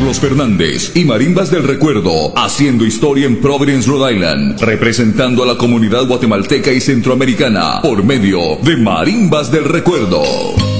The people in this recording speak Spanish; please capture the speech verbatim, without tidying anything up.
Carlos Fernández y Marimbas del Recuerdo, haciendo historia en Providence, Rhode Island, representando a la comunidad guatemalteca y centroamericana por medio de Marimbas del Recuerdo.